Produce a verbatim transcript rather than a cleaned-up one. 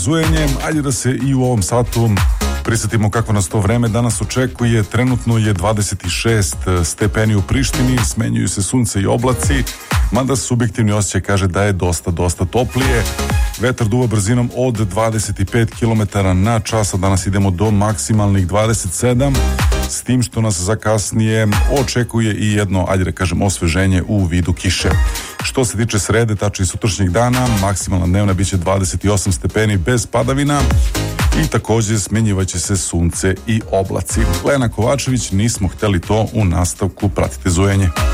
Zujenjem, ajde da se i u ovom satu prisjetimo kako nas to vreme danas očekuje. Trenutno je dvadeset šest stepeni u Prištini, smenjuju se sunce i oblaci, mada subjektivni osjećaj kaže da je dosta, dosta toplije. Vetar duva brzinom od dvadeset pet kilometara na čas, a danas idemo do maksimalnih dvadeset sedam, s tim što nas za kasnije očekuje i jedno, ajde da kažem, osveženje u vidu kiše. Što se tiče srede, tačnije sutrašnjeg dana, maksimalna dnevna biće dvadeset osam stepeni bez padavina i također smenjivaće se sunce i oblaci. Lena Kovačević, nismo hteli to u nastavku, pratite Zujenje.